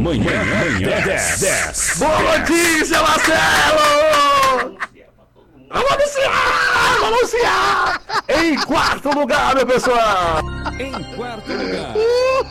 Manhã 10. Boa notícia, Marcelo! Vamos anunciar! Em quarto lugar, meu pessoal! Em quarto lugar.